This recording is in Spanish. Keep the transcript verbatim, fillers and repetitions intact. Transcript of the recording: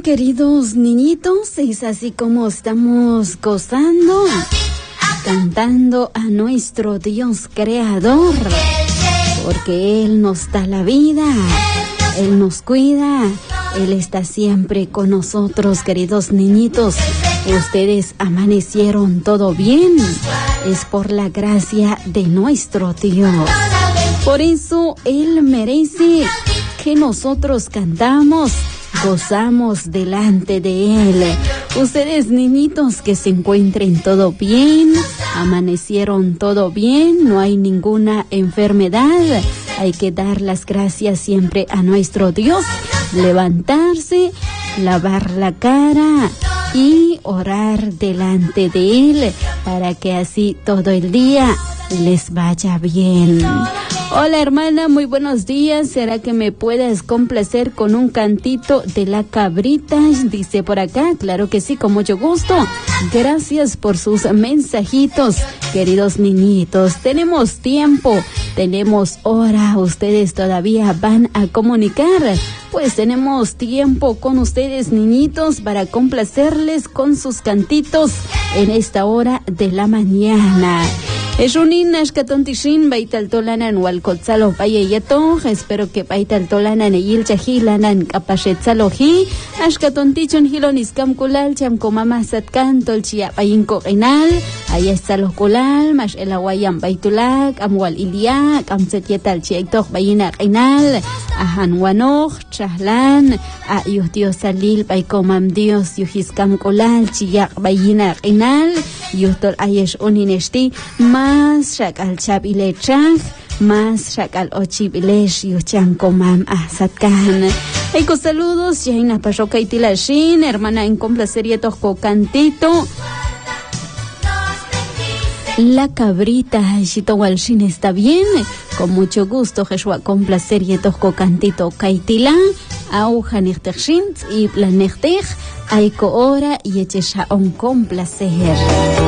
queridos niñitos, es así como estamos gozando, cantando a nuestro Dios creador, porque Él nos da la vida, Él nos cuida, Él está siempre con nosotros, queridos niñitos. Ustedes amanecieron todo bien, es por la gracia de nuestro Dios. Por eso Él merece que nosotros cantamos, gozamos delante de Él. Ustedes, niñitos, que se encuentren todo bien, amanecieron todo bien, no hay ninguna enfermedad. Hay que dar las gracias siempre a nuestro Dios, levantarse, lavar la cara y orar delante de Él para que así todo el día les vaya bien. Hola hermana, muy buenos días. ¿Será que me puedes complacer con un cantito de la cabrita? Dice por acá. Claro que sí, con mucho gusto. Gracias por sus mensajitos, queridos niñitos. Tenemos tiempo, tenemos hora. Ustedes todavía van a comunicar. Pues tenemos tiempo con ustedes, niñitos, para complacerles con sus cantitos en esta hora de la mañana. Eshunin ashkatontishin baital tolanan walkotzalo payeyeto. Espero que baital tolanan eyil chahilanan kapashetzalohi. Ashkatontichon hiloniscam kulal chamkomama satkan tolchia payinko inal. Ahí está los kulal mash elawayam baitulak amwal iliak amsetietal chiektok bayina inal. Ahan wanoj chahlan a yuhtios salil paikomam dios yuhiskam kulal chiyak bayina inal. Yuhtol ayesh uninesti más shakal chabilechang, más shakal ochibilesh yuchan komam asatkan. Eiko saludos, yaina pashoka itilashin, hermana en complacería toco cantito. La cabrita, Shito Walshin, está bien. Con mucho gusto, Jeshua, complacería toco cantito kaitila. Auja nechtershin y planechtech. Aiko ora y echesha on complacer.